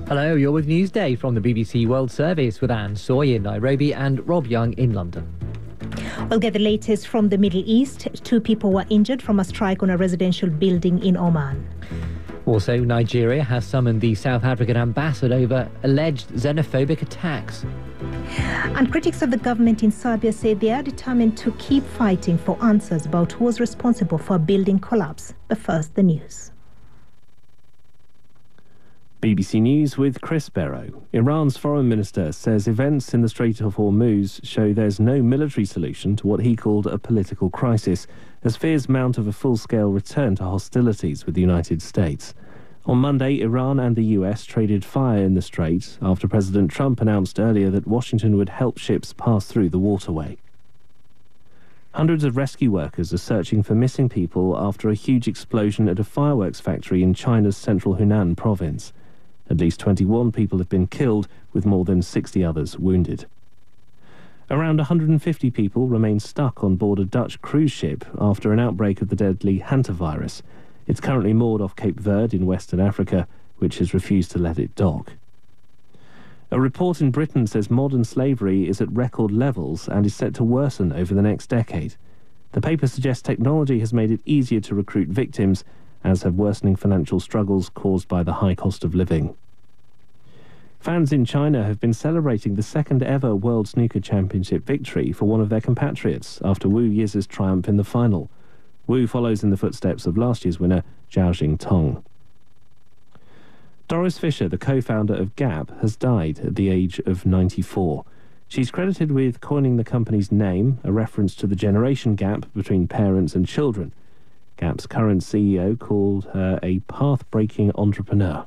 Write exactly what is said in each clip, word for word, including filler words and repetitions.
Hello, you're with Newsday from the B B C World Service with Anne Soy in Nairobi and Rob Young in London. We'll get the latest from the Middle East. Two people were injured from a strike on a residential building in Oman. Also, Nigeria has summoned the South African ambassador over alleged xenophobic attacks. And critics of the government in Serbia say they are determined to keep fighting for answers about who was responsible for a building collapse. But first, the news. B B C News with Chris Barrow. Iran's foreign minister says events in the Strait of Hormuz show there's no military solution to what he called a political crisis, as fears mount of a full-scale return to hostilities with the United States. On Monday, Iran and the U S traded fire in the strait after President Trump announced earlier that Washington would help ships pass through the waterway. Hundreds of rescue workers are searching for missing people after a huge explosion at a fireworks factory in China's central Hunan province. At least twenty-one people have been killed, with more than sixty others wounded. Around one hundred fifty people remain stuck on board a Dutch cruise ship after an outbreak of the deadly hantavirus. It's currently moored off Cape Verde in Western Africa, which has refused to let it dock. A report in Britain says modern slavery is at record levels and is set to worsen over the next decade. The paper suggests technology has made it easier to recruit victims, as have worsening financial struggles caused by the high cost of living. Fans in China have been celebrating the second ever World Snooker Championship victory for one of their compatriots after Wu Yi's triumph in the final. Wu follows in the footsteps of last year's winner, Zhao Jingtong. Doris Fisher, the co-founder of Gap, has died at the age of ninety-four. She's credited with coining the company's name, a reference to the generation gap between parents and children. Gap's current C E O called her a path-breaking entrepreneur.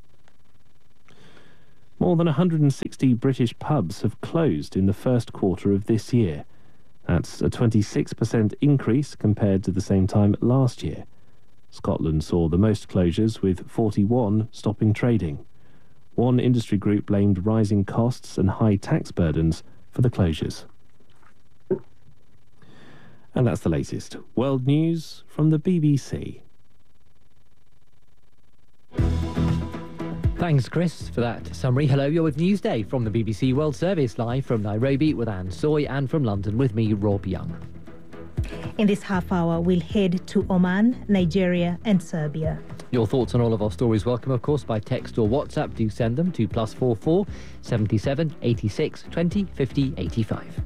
More than one hundred sixty British pubs have closed in the first quarter of this year. That's a twenty-six percent increase compared to the same time last year. Scotland saw the most closures, with forty-one stopping trading. One industry group blamed rising costs and high tax burdens for the closures. And that's the latest. World news from the B B C. Thanks, Chris, for that summary. Hello, you're with Newsday from the B B C World Service, live from Nairobi with Anne Soy, and from London with me, Rob Young. In this half hour, we'll head to Oman, Nigeria and Serbia. Your thoughts on all of our stories welcome, of course, by text or WhatsApp. Do send them to plus four four seventy-seven eighty-six twenty fifty eighty-five.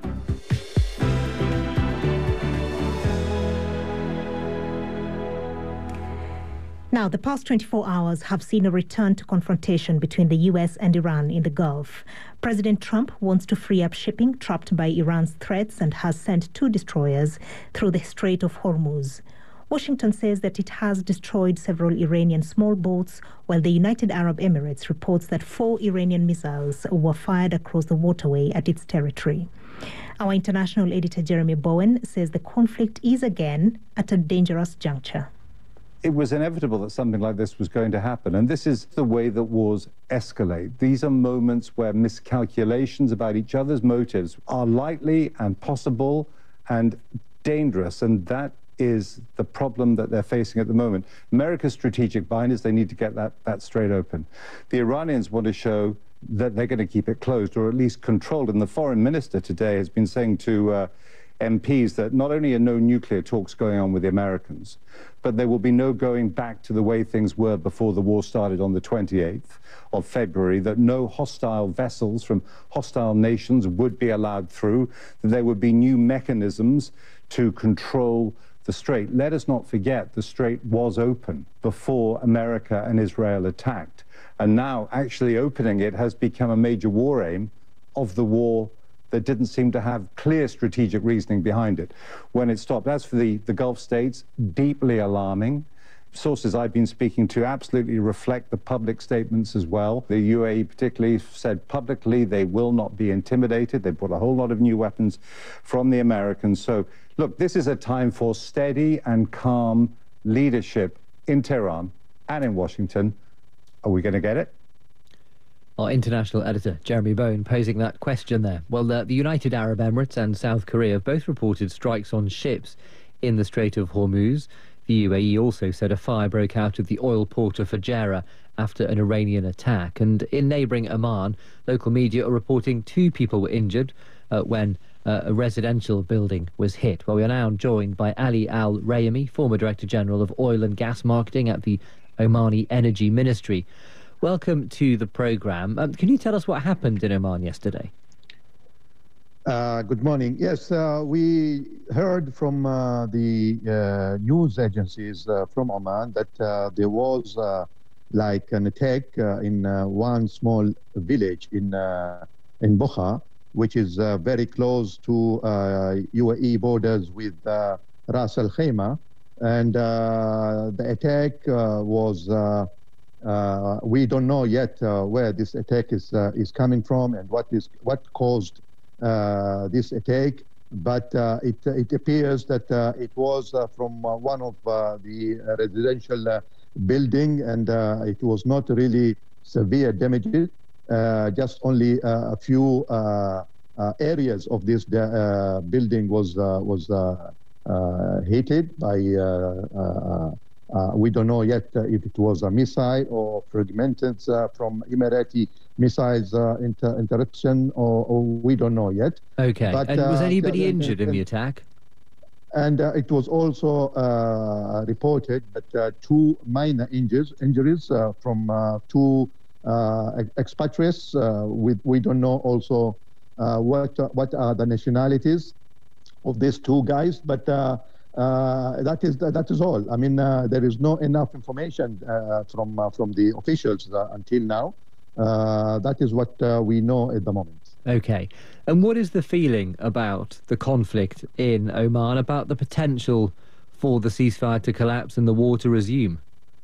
Now, the past twenty-four hours have seen a return to confrontation between the U S and Iran in the Gulf. President Trump wants to free up shipping trapped by Iran's threats and has sent two destroyers through the Strait of Hormuz. Washington says that it has destroyed several Iranian small boats, while the United Arab Emirates reports that four Iranian missiles were fired across the waterway at its territory. Our international editor Jeremy Bowen says the conflict is again at a dangerous juncture. It was inevitable that something like this was going to happen, and this is the way that wars escalate. These are moments where miscalculations about each other's motives are likely and possible and dangerous, and that is the problem that they're facing at the moment. America's strategic bind is they need to get that, that straight open. The Iranians want to show that they're going to keep it closed, or at least controlled, and the foreign minister today has been saying to uh, M Ps that not only are no nuclear talks going on with the Americans, but there will be no going back to the way things were before the war started on the twenty-eighth of February, that no hostile vessels from hostile nations would be allowed through, that there would be new mechanisms to control the strait. Let us not forget the strait was open before America and Israel attacked, and now actually opening it has become a major war aim of the war that didn't seem to have clear strategic reasoning behind it when it stopped. As for the, the Gulf states, deeply alarming. Sources I've been speaking to absolutely reflect the public statements as well. The U A E particularly said publicly they will not be intimidated. They bought a whole lot of new weapons from the Americans. So, look, this is a time for steady and calm leadership in Tehran and in Washington. Are we going to get it? Our international editor, Jeremy Bowen, posing that question there. Well, uh, the United Arab Emirates and South Korea have both reported strikes on ships in the Strait of Hormuz. The U A E also said a fire broke out of the oil port of Fujairah after an Iranian attack. And in neighbouring Oman, local media are reporting two people were injured uh, when uh, a residential building was hit. Well, we are now joined by Ali Al Rayami, former Director General of Oil and Gas Marketing at the Omani Energy Ministry. Welcome to the programme. Um, can you tell us what happened in Oman yesterday? Uh, good morning. Yes, uh, we heard from uh, the uh, news agencies uh, from Oman that uh, there was uh, like an attack uh, in uh, one small village in uh, in Bukha, which is uh, very close to uh, U A E borders with uh, Ras Al Khaimah, and uh, the attack uh, was. Uh, uh, we don't know yet uh, where this attack is uh, is coming from and what is what caused. Uh, this attack, but uh, it it appears that uh, it was uh, from uh, one of uh, the residential uh, building, and uh, it was not really severe damages. Uh, just only uh, a few uh, uh, areas of this uh, building was uh, was uh, uh, heated by. Uh, uh, uh, we don't know yet uh, if it was a missile or fragments uh, from Emirati missiles uh, inter interruption, or, or we don't know yet. Okay. But, and was anybody uh, injured and, in the attack? And uh, it was also uh, reported that uh, two minor injuries, injuries uh, from uh, two uh, expatriates. Uh, with we don't know also uh, what uh, what are the nationalities of these two guys, but. Uh, Uh, that is that is all. I mean, uh, there is no enough information uh, from uh, from the officials uh, until now. Uh, that is what uh, we know at the moment. Okay. And what is the feeling about the conflict in Oman, about the potential for the ceasefire to collapse and the war to resume?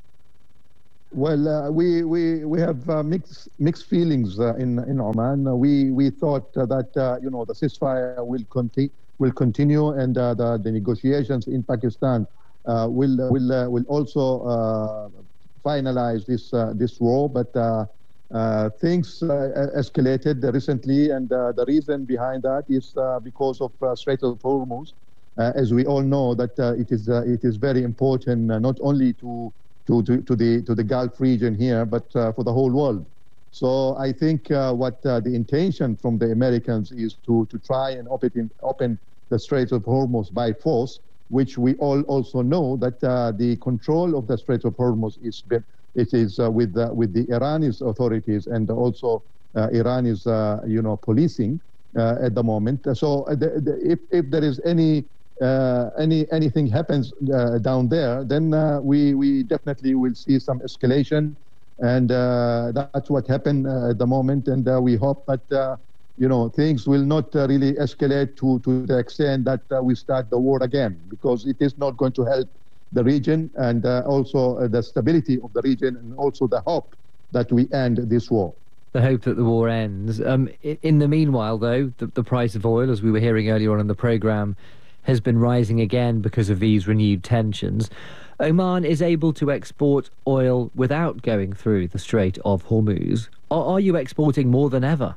Well, uh, we we we have uh, mixed mixed feelings uh, in in Oman. Uh, we we thought uh, that uh, you know the ceasefire will continue. will continue, and uh, the, the negotiations in Pakistan uh, will will uh, will also uh, finalize this uh, this war. But uh, uh, things uh, escalated recently, and uh, the reason behind that is uh, because of uh, Strait of Hormuz. Uh, as we all know, that uh, it is uh, it is very important uh, not only to, to to to the to the Gulf region here, but uh, for the whole world. So I think uh, what uh, the intention from the Americans is to, to try and open, open the Strait of Hormuz by force, which we all also know that uh, the control of the Strait of Hormuz is it is uh, with uh, with the Iranian authorities, and also uh, Iran is uh, you know policing uh, at the moment. So uh, the, the, if if there is any uh, any anything happens uh, down there, then uh, we we definitely will see some escalation. And uh, that's what happened uh, at the moment, and uh, we hope that uh, you know things will not uh, really escalate to to the extent that uh, we start the war again, because it is not going to help the region, and uh, also uh, the stability of the region, and also the hope that we end this war. The hope that the war ends. Um, in the meanwhile, though, the, the price of oil, as we were hearing earlier on in the programme, has been rising again because of these renewed tensions. Oman is able to export oil without going through the Strait of Hormuz. Are, are you exporting more than ever?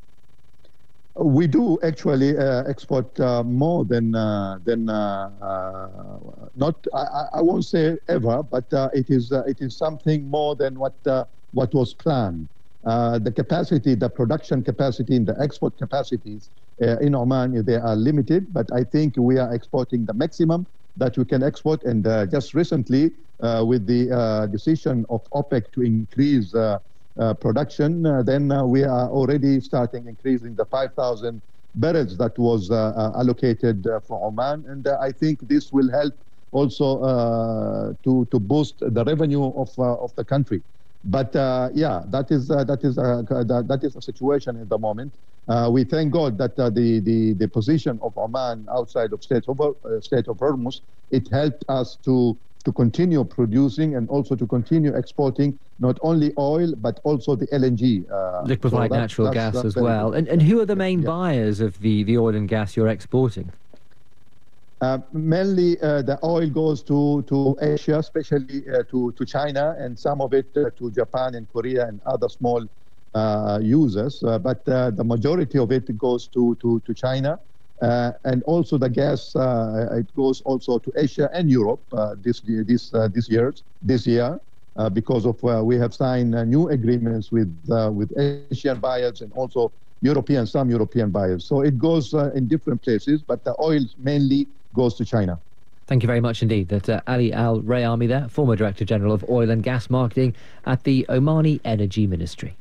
We do actually uh, export uh, more than uh, than uh, uh, not. I, I won't say ever, but uh, it is uh, it is something more than what uh, what was planned. Uh, the capacity, the production capacity, and the export capacities uh, in Oman, they are limited. But I think we are exporting the maximum that we can export. And uh, just recently, uh, with the uh, decision of OPEC to increase uh, uh, production, uh, then uh, we are already starting increasing the five thousand barrels that was uh, uh, allocated uh, for Oman. And uh, I think this will help also uh, to to boost the revenue of uh, of the country. But uh, yeah, that is uh, that is uh, that, that is a situation at the moment. Uh, we thank God that uh, the, the the position of Oman outside of Strait of uh, Strait of Hormuz, it helped us to to continue producing and also to continue exporting not only oil but also the L N G, uh, liquefied so natural that's, gas that's, that's as well. And and who are the main yeah. buyers of the the oil and gas you're exporting? Uh, mainly uh, the oil goes to, to Asia, especially uh, to, to China, and some of it uh, to Japan and Korea and other small uh, users. Uh, but uh, the majority of it goes to, to, to China. Uh, and also the gas, uh, it goes also to Asia and Europe uh, this year, this uh, this year, this year, uh, because of uh, we have signed uh, new agreements with uh, with Asian buyers and also European, some European buyers. So it goes uh, in different places, but the oil mainly goes to China. Thank you very much indeed. That uh, Ali Al Rayami there, former Director General of Oil and Gas Marketing at the Omani Energy Ministry.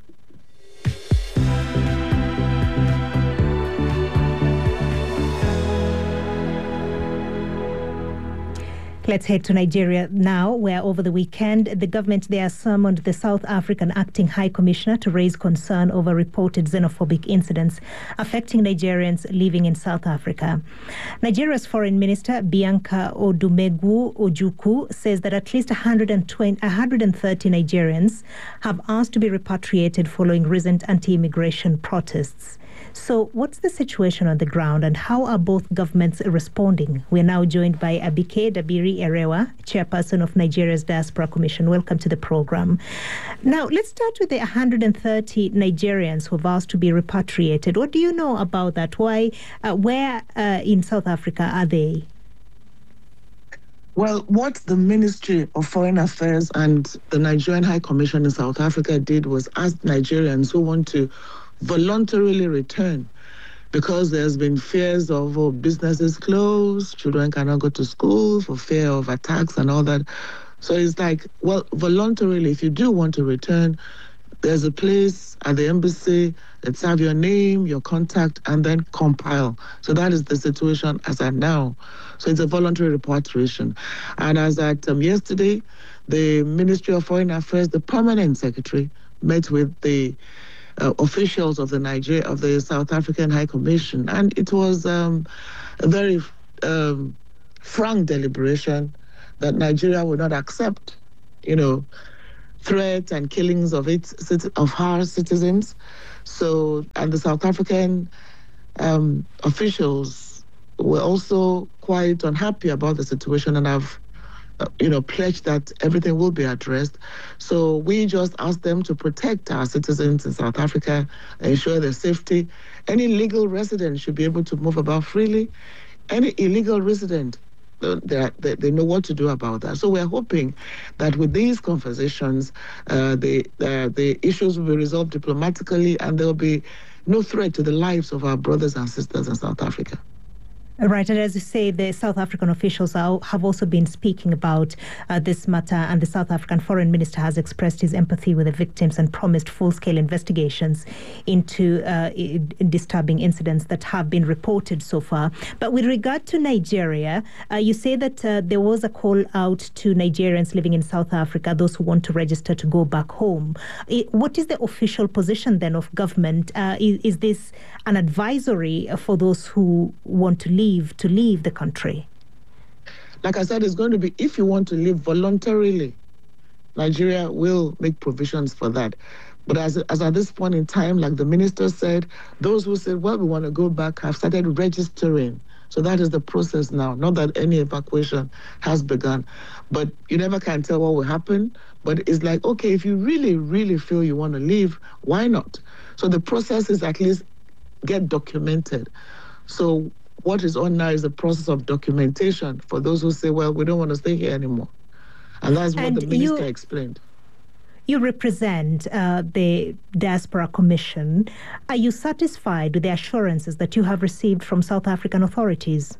Let's head to Nigeria now, where over the weekend, the government there summoned the South African Acting High Commissioner to raise concern over reported xenophobic incidents affecting Nigerians living in South Africa. Nigeria's Foreign Minister, Bianca Odumegwu Ojukwu, says that at least one hundred twenty, one hundred thirty Nigerians have asked to be repatriated following recent anti-immigration protests. So what's the situation on the ground and how are both governments responding? We're now joined by Abike Dabiri Erewa, chairperson of Nigeria's Diaspora Commission. Welcome to the program. Now, let's start with the one hundred thirty Nigerians who have asked to be repatriated. What do you know about that? Why, uh, where uh, in South Africa are they? Well, what the Ministry of Foreign Affairs and the Nigerian High Commission in South Africa did was ask Nigerians who want to voluntarily return, because there's been fears of oh, businesses closed, children cannot go to school for fear of attacks and all that. So it's like, well, voluntarily, if you do want to return, there's a place at the embassy, let's have your name, your contact, and then compile. So that is the situation as at now. So it's a voluntary repatriation. And as at um, yesterday, the Ministry of Foreign Affairs, the permanent secretary, met with the Uh, officials of the Nigeria of the South African High Commission, and it was um, a very um, frank deliberation that Nigeria would not accept, you know, threats and killings of its of our citizens. So, and the South African um, officials were also quite unhappy about the situation, and have Uh, you know, pledge that everything will be addressed. So we just ask them to protect our citizens in South Africa, ensure their safety. Any legal resident should be able to move about freely. Any illegal resident, uh, they, they, they know what to do about that. So we're hoping that with these conversations, uh, the, uh, the issues will be resolved diplomatically and there will be no threat to the lives of our brothers and sisters in South Africa. Right, and as you say, the South African officials are, have also been speaking about uh, this matter, and the South African Foreign Minister has expressed his empathy with the victims and promised full-scale investigations into uh, disturbing incidents that have been reported so far. But with regard to Nigeria, uh, you say that uh, there was a call out to Nigerians living in South Africa, those who want to register to go back home. It, what is the official position then of government? Uh, is, is this an advisory for those who want to leave? to leave the country? Like I said, it's going to be, if you want to leave voluntarily, Nigeria will make provisions for that. But as, as at this point in time, like the minister said, those who said, well, we want to go back have started registering. So that is the process now. Not that any evacuation has begun. But you never can tell what will happen. But it's like, okay, if you really, really feel you want to leave, why not? So the process is at least get documented. So what is on now is the process of documentation for those who say, well, we don't want to stay here anymore. And that's what and the minister you, explained. You represent uh, the Diaspora Commission. Are you satisfied with the assurances that you have received from South African authorities?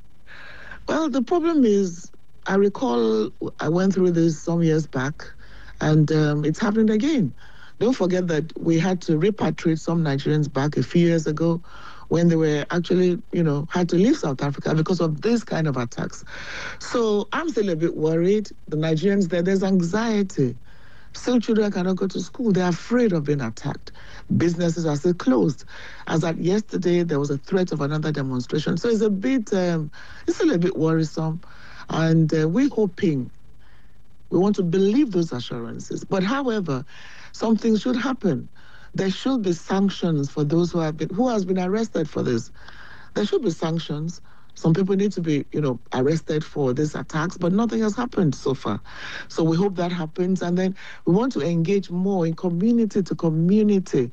Well, the problem is, I recall I went through this some years back, and um, it's happening again. Don't forget that we had to repatriate some Nigerians back a few years ago, when they were actually, you know, had to leave South Africa because of this kind of attacks. So I'm still a bit worried. The Nigerians there, there's anxiety. Still children cannot go to school. They're afraid of being attacked. Businesses are still closed. As at yesterday, there was a threat of another demonstration. So it's a bit, um, it's still a bit worrisome. And uh, we're hoping, we want to believe those assurances. But however, something should happen. There should be sanctions for those who have been, who has been arrested for this. There should be sanctions. Some people need to be, you know, arrested for these attacks, but nothing has happened so far. So we hope that happens. And then we want to engage more in community to community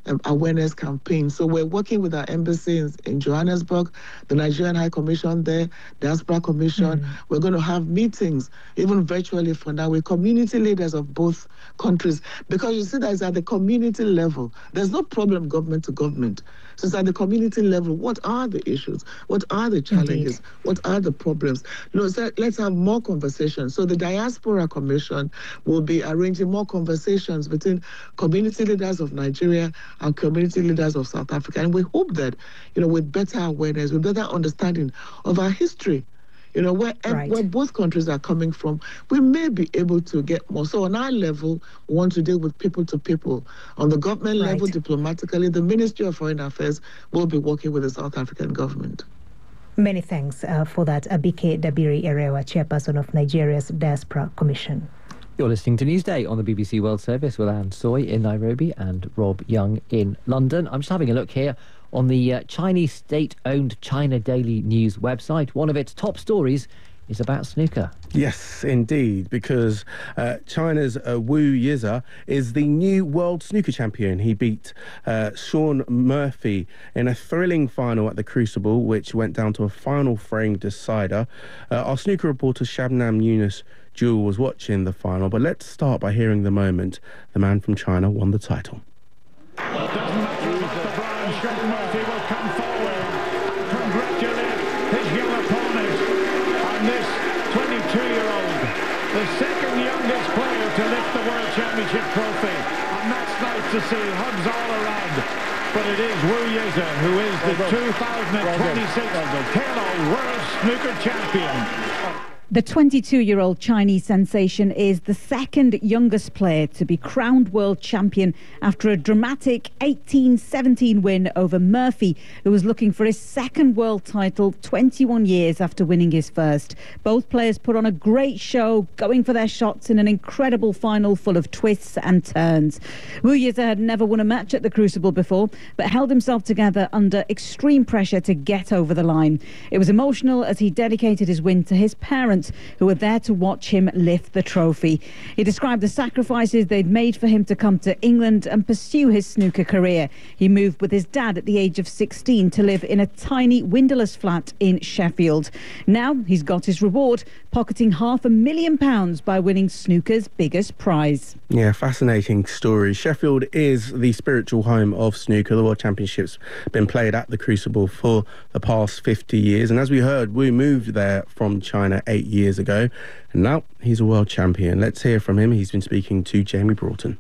um, awareness campaign. So we're working with our embassy in, in Johannesburg, the Nigerian High Commission there, Diaspora Commission. Mm. We're going to have meetings, even virtually for now, with community leaders of both countries. Because you see that it's at the community level. There's no problem government to government. So it's at the community level. What are the issues? What are the challenges? Indeed. What are the problems? No, so let's have more conversations. So the Diaspora Commission will be arranging more conversations between community leaders of Nigeria and community leaders of South Africa. And we hope that, you know, with better awareness, with better understanding of our history, you know, where, right. where both countries are coming from, we may be able to get more. So on our level, we want to deal with people to people. On the government right. level, diplomatically, the Ministry of Foreign Affairs will be working with the South African government. Many thanks uh, for that, Abike Dabiri-Erewa, chairperson of Nigeria's Diaspora Commission. You're listening to Newsday on the B B C World Service with Anne Soy in Nairobi and Rob Young in London. I'm just having a look here on the uh, Chinese state-owned China Daily News website. One of its top stories is about snooker. Yes, indeed, because uh, China's uh, Wu Yize is the new world snooker champion. He beat uh, Shaun Murphy in a thrilling final at the Crucible, which went down to a final frame decider. Uh, our snooker reporter Shabnam Yunus Jewel was watching the final, but let's start by hearing the moment the man from China won the title. Well, it doesn't matter what the brown, Shaun Murphy will come forward and congratulate his young opponent on this twenty-two-year-old, the second youngest player to lift the World Championship trophy. And that's nice to see, hugs all around. But it is Wu Yize who is the two thousand twenty-six Hello World Snooker Champion. The twenty-two-year-old Chinese sensation is the second youngest player to be crowned world champion after a dramatic eighteen seventeen win over Murphy, who was looking for his second world title twenty-one years after winning his first. Both players put on a great show, going for their shots in an incredible final full of twists and turns. Wu Yize had never won a match at the Crucible before, but held himself together under extreme pressure to get over the line. It was emotional as he dedicated his win to his parents, who were there to watch him lift the trophy. He described the sacrifices they'd made for him to come to England and pursue his snooker career. He moved with his dad at the age of sixteen to live in a tiny windowless flat in Sheffield. Now he's got his reward, pocketing half a million pounds by winning snooker's biggest prize. Yeah, fascinating story. Sheffield is the spiritual home of snooker. The World Championship's been played at the Crucible for the past fifty years. And as we heard, Wu moved there from China eight years ago. And now he's a world champion. Let's hear from him. He's been speaking to Jamie Broughton.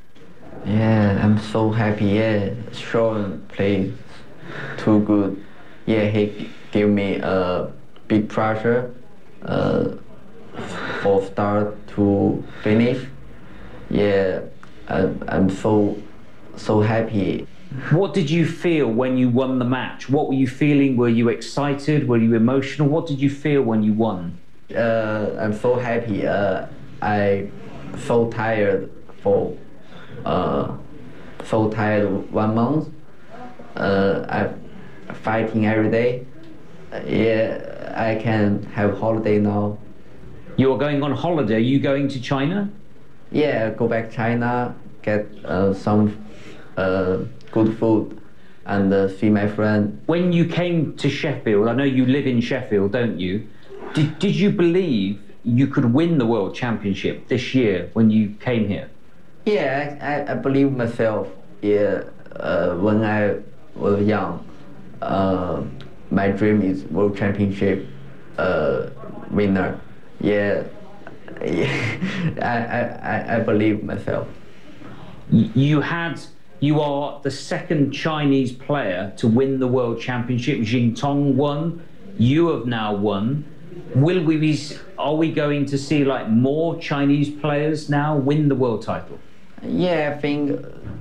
Yeah, I'm so happy. Yeah, Shaun played too good. Yeah, he gave me a big pressure uh, for start to finish. Yeah, I'm, I'm so so happy. What did you feel when you won the match? What were you feeling? Were you excited? Were you emotional? What did you feel when you won? Uh, I'm so happy. Uh, I so tired for uh, so tired one month. Uh, I'm fighting every day. Uh, yeah, I can have holiday now. You are going on holiday. Are you going to China? Yeah, go back China, get uh, some uh, good food, and uh, see my friend. When you came to Sheffield, I know you live in Sheffield, don't you? Did, did you believe you could win the World Championship this year when you came here? Yeah, I, I believe myself. Yeah, uh, when I was young, uh, my dream is World Championship uh, winner. Yeah, yeah. I, I, I believe myself. You had, you are the second Chinese player to win the World Championship. Jingtong won. You have now won. Will we be, are we going to see like more Chinese players now win the world title? Yeah, I think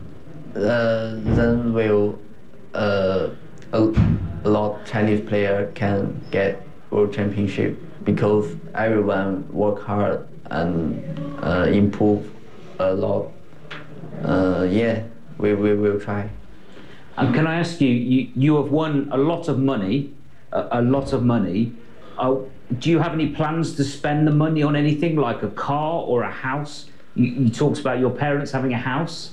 uh, then will uh, a, a lot of Chinese players can get World Championship because everyone work hard and uh, improve a lot. Uh, yeah, we, we will try. And can I ask you, you, you have won a lot of money, a, a lot of money. Uh, do you have any plans to spend the money on anything like a car or a house? You, you talked about your parents having a house.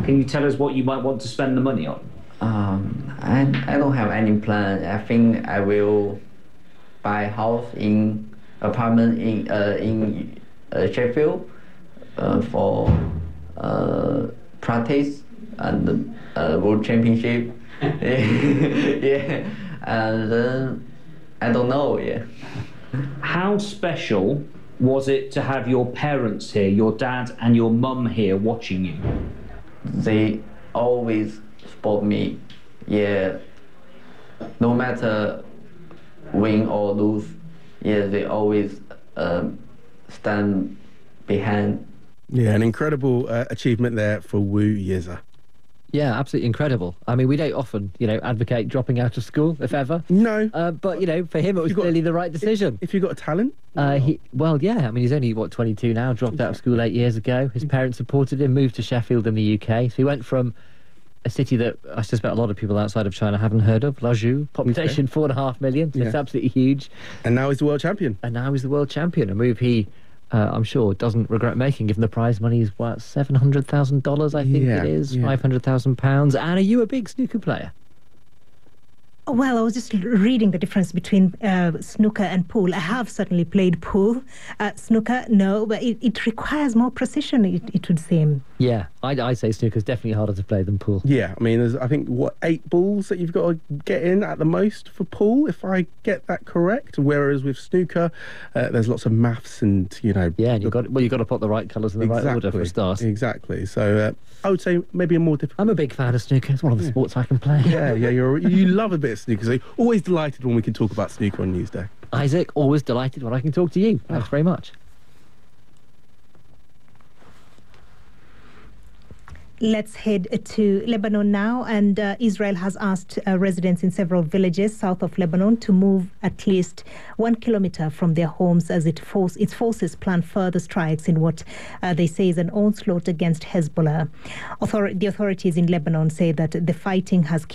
Can you tell us what you might want to spend the money on? Um, I, I don't have any plan. I think I will buy a house in apartment in uh, in uh, Sheffield uh, for uh, practice and uh, World Championship. Yeah, and then I don't know. Yeah. How special was it to have your parents here, your dad and your mum here watching you? They always support me. Yeah. No matter win or lose, yeah, they always um, stand behind. Yeah, an incredible uh, achievement there for Wu Yize. Yeah, absolutely incredible. I mean, we don't often, you know, advocate dropping out of school, if ever. No. Uh, but, you know, for him, it was You've got- clearly the right decision. If you've got a talent, Uh, he, well, yeah, I mean, he's only, what, twenty-two now, dropped out of school eight years ago. His parents supported him, moved to Sheffield in the U K. So he went from a city that I suspect a lot of people outside of China haven't heard of, Laju, population four and a half million. So Yeah. It's absolutely huge. and now he's the world champion. And now he's the world champion, a move he, uh, I'm sure, doesn't regret making, given the prize money is, what, seven hundred thousand dollars, I think Yeah, it is, yeah. five hundred thousand pounds. And are you a big snooker player? Well, I was just reading the difference between uh, snooker and pool. I have certainly played pool. Uh, snooker, no, but it, it requires more precision, it, it would seem. Yeah, I'd, I'd say snooker's definitely harder to play than pool. Yeah, I mean, there's, I think, what, eight balls that you've got to get in at the most for pool, if I get that correct. Whereas with snooker, uh, there's lots of maths and, you know... Yeah, and you've got, well, you've got to put the right colours in the right order for a start. Exactly. So uh, I would say maybe a more difficult... I'm a big fan of snooker. It's one of the sports I can play. Yeah, yeah, you're, you love a bit of snooker, so always delighted when we can talk about snooker on Newsday. Isaac, always delighted when I can talk to you. Thanks very much. Let's head to Lebanon now. And uh, Israel has asked uh, residents in several villages south of Lebanon to move at least one kilometer from their homes as it force, its forces plan further strikes in what uh, they say is an onslaught against Hezbollah. Author- the authorities in Lebanon say that the fighting has